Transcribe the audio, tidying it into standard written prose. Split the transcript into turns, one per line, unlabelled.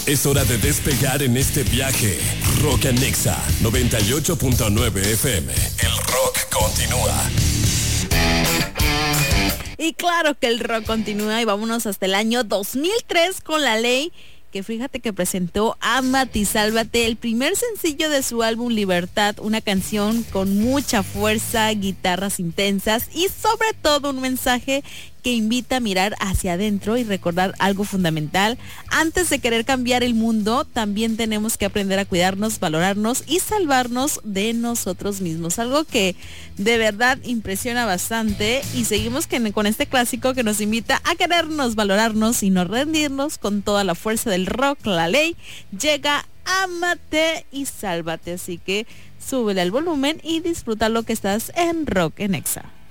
Es hora de despegar en este viaje. Rock en Nexa 98.9 FM. El rock continúa.
Y claro que el rock continúa y vámonos hasta el año 2003 con La Ley, que fíjate que presentó Ámate y Sálvate, el primer sencillo de su álbum Libertad, una canción con mucha fuerza, guitarras intensas y sobre todo un mensaje que invita a mirar hacia adentro y recordar algo fundamental. Antes de querer cambiar el mundo, también tenemos que aprender a cuidarnos, valorarnos y salvarnos de nosotros mismos. Algo que de verdad impresiona bastante y seguimos con este clásico que nos invita a querernos, valorarnos y no rendirnos con toda la fuerza del rock. La Ley llega, Ámate y Sálvate. Así que súbele al volumen y disfruta lo que estás en Rock en Nexa.